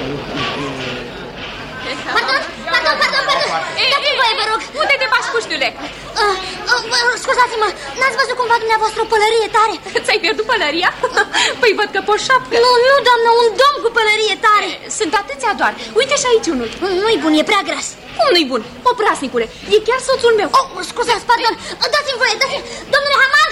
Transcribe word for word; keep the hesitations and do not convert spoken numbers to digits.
Pardon, pardon, pardon, pardon. Dați-mi voie, vă rog. Unde te bași, puștiule? Uh, uh, Scuzați-mă, n-ați văzut cumva dumneavoastră o pălărie tare? Ți-ai pierdut pălăria? Păi văd că poșapcă. Nu, nu, doamnă, un domn cu pălărie tare. Sunt atâția doar. Uite și aici unul. Nu-i bun, e prea gras. Cum nu-i bun? Oprasnicule, e chiar soțul meu. Oh, scuzați, pardon, dați-mi voie, dați-mi... Domnule Hamal!